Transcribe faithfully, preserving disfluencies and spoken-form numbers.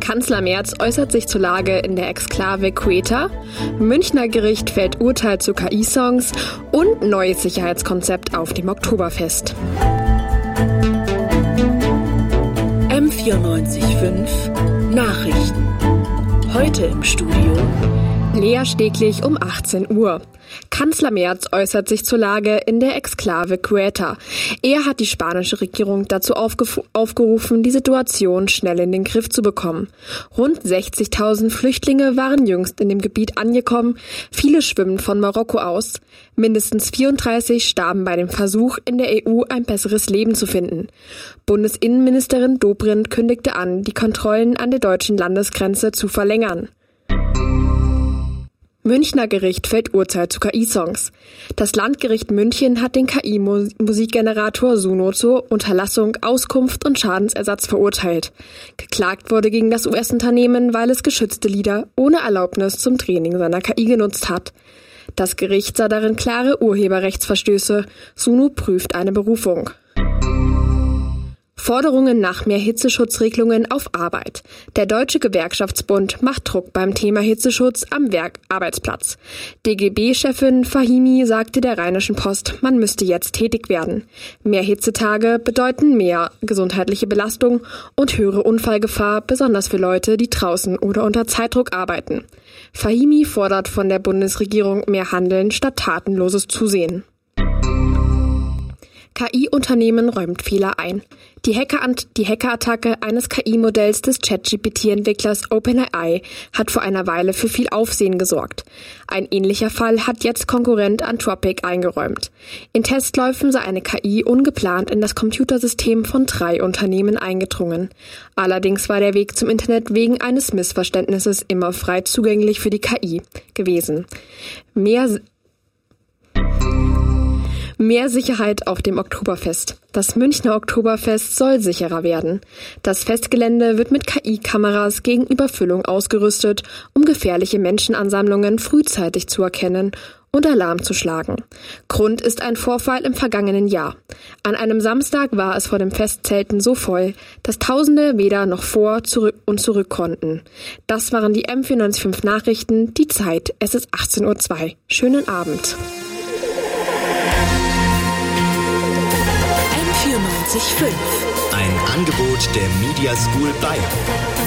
Kanzler Merz äußert sich zur Lage in der Exklave Quetta, Münchner Gericht fällt Urteil zu K I-Songs und neues Sicherheitskonzept auf dem Oktoberfest. M vierundneunzig Komma fünf Nachrichten. Heute im Studio Lea Steglich um achtzehn Uhr. Kanzler Merz äußert sich zur Lage in der Exklave Quetta. Er hat die spanische Regierung dazu aufgef- aufgerufen, die Situation schnell in den Griff zu bekommen. Rund sechzigtausend Flüchtlinge waren jüngst in dem Gebiet angekommen. Viele schwimmen von Marokko aus. Mindestens vierunddreißig starben bei dem Versuch, in der E U ein besseres Leben zu finden. Bundesinnenministerin Dobrindt kündigte an, die Kontrollen an der deutschen Landesgrenze zu verlängern. Münchner Gericht fällt Urteil zu K I-Songs. Das Landgericht München hat den K I-Musikgenerator Suno zur Unterlassung, Auskunft und Schadensersatz verurteilt. Geklagt wurde gegen das U S-Unternehmen, weil es geschützte Lieder ohne Erlaubnis zum Training seiner K I genutzt hat. Das Gericht sah darin klare Urheberrechtsverstöße. Suno prüft eine Berufung. Forderungen nach mehr Hitzeschutzregelungen auf Arbeit. Der Deutsche Gewerkschaftsbund macht Druck beim Thema Hitzeschutz am Werk Arbeitsplatz. D G B-Chefin Fahimi sagte der Rheinischen Post, man müsste jetzt tätig werden. Mehr Hitzetage bedeuten mehr gesundheitliche Belastung und höhere Unfallgefahr, besonders für Leute, die draußen oder unter Zeitdruck arbeiten. Fahimi fordert von der Bundesregierung mehr Handeln statt tatenloses Zusehen. K I-Unternehmen räumt Fehler ein. Die, Hacker die Hackerattacke eines K I-Modells des ChatGPT-Entwicklers OpenAI hat vor einer Weile für viel Aufsehen gesorgt. Ein ähnlicher Fall hat jetzt Konkurrent Anthropic eingeräumt. In Testläufen sei eine K I ungeplant in das Computersystem von drei Unternehmen eingedrungen. Allerdings war der Weg zum Internet wegen eines Missverständnisses immer frei zugänglich für die K I gewesen. Mehr Mehr Sicherheit auf dem Oktoberfest. Das Münchner Oktoberfest soll sicherer werden. Das Festgelände wird mit K I-Kameras gegen Überfüllung ausgerüstet, um gefährliche Menschenansammlungen frühzeitig zu erkennen und Alarm zu schlagen. Grund ist ein Vorfall im vergangenen Jahr. An einem Samstag war es vor den Festzelten so voll, dass Tausende weder noch vor zurück und zurück konnten. Das waren die M vierundneunzig Komma fünf Nachrichten. Die Zeit, es ist achtzehn Uhr zwei. Schönen Abend. vierundneunzig Komma fünf. Ein Angebot der Media School Bayern.